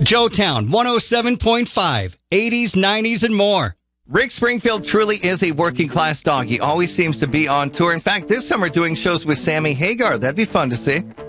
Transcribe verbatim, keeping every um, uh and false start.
Joetown one oh seven point five, eighties, nineties, and more. Rick Springfield truly is a working class dog. He always seems to be on tour. In fact, this summer doing shows with Sammy Hagar. That'd be fun to see.